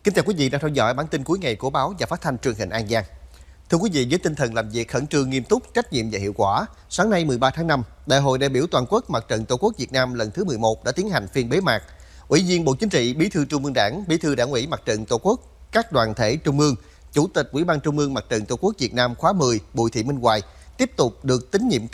Kính chào quý vị đang theo dõi bản tin cuối ngày của báo và phát thanh truyền hình An Giang. Thưa quý vị, với tinh thần làm việc khẩn trương, nghiêm túc, trách nhiệm và hiệu quả, sáng nay 13 tháng 5, Đại hội đại biểu toàn quốc Mặt trận Tổ quốc Việt Nam lần thứ 11 đã tiến hành phiên bế mạc. Ủy viên Bộ Chính trị, Bí thư Trung ương Đảng, Bí thư Đảng ủy Mặt trận Tổ quốc, các đoàn thể trung ương, Chủ tịch Ủy ban Trung ương Mặt trận Tổ quốc Việt Nam khóa 10 Bùi Thị Minh Hoài tiếp tục được tín nhiệm